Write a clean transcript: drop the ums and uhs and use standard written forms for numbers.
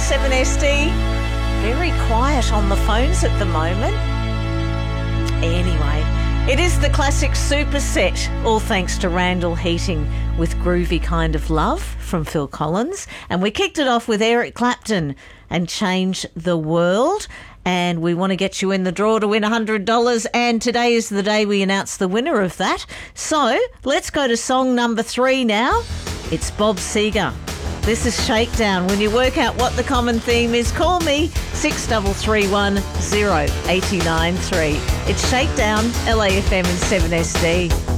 7SD. Very quiet on the phones at the moment. Anyway, it is the classic superset, all thanks to Randall Heating with Groovy Kind of Love from Phil Collins. And we kicked it off with Eric Clapton and Change the World. And we want to get you in the draw to win $100. And today is the day we announce the winner of that. So let's go to song number 3 now. It's Bob Seger. This is Shakedown. When you work out what the common theme is, call me 6331 0893. It's Shakedown, LAFM and 7SD.